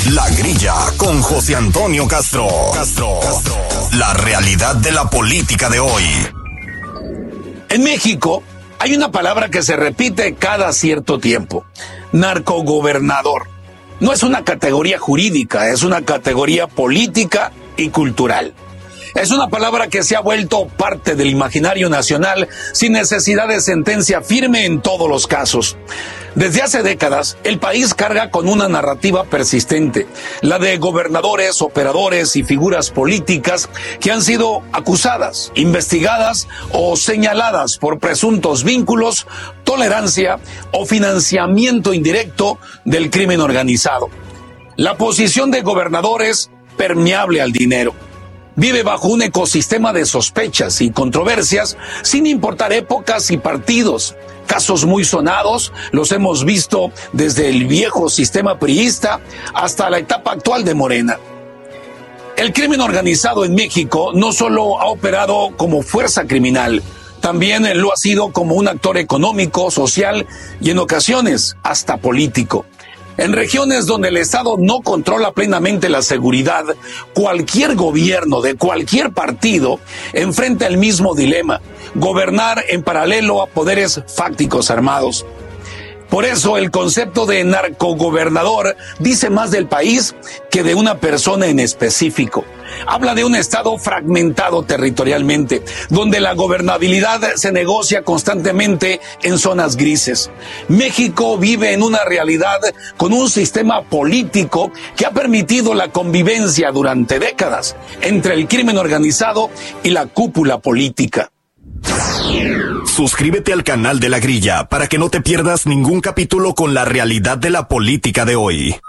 La Grilla con José Antonio Castro. La realidad de la política de hoy. En México hay una palabra que se repite cada cierto tiempo: narcogobernador. No es una categoría jurídica, es una categoría política y cultural. Es una palabra que se ha vuelto parte del imaginario nacional sin necesidad de sentencia firme en todos los casos. Desde hace décadas, el país carga con una narrativa persistente, la de gobernadores, operadores y figuras políticas que han sido acusadas, investigadas o señaladas por presuntos vínculos, tolerancia o financiamiento indirecto del crimen organizado. La posición de gobernador es permeable al dinero. Vive bajo un ecosistema de sospechas y controversias sin importar épocas y partidos. Casos muy sonados los hemos visto desde el viejo sistema priista hasta la etapa actual de Morena. El crimen organizado en México no solo ha operado como fuerza criminal, también lo ha sido como un actor económico, social y en ocasiones hasta político. En regiones donde el Estado no controla plenamente la seguridad, cualquier gobierno de cualquier partido enfrenta el mismo dilema: gobernar en paralelo a poderes fácticos armados. Por eso el concepto de narcogobernador dice más del país que de una persona en específico. Habla de un estado fragmentado territorialmente, donde la gobernabilidad se negocia constantemente en zonas grises. México vive en una realidad con un sistema político que ha permitido la convivencia durante décadas entre el crimen organizado y la cúpula política. Suscríbete al canal de La Grilla para que no te pierdas ningún capítulo con la realidad de la política de hoy.